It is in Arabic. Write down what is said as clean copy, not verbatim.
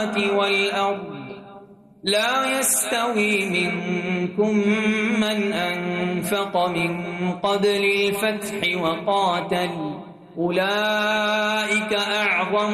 والأرض لا يستوي منكم من أنفق من قبل الفتح وقاتل أولئك أعظم